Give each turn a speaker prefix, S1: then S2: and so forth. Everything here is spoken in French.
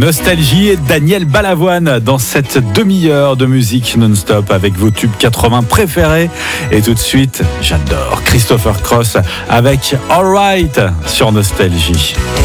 S1: Nostalgie et Daniel Balavoine dans cette demi-heure de musique non-stop avec vos tubes 80 préférés. Et tout de suite, j'adore Christopher Cross avec All Right sur Nostalgie.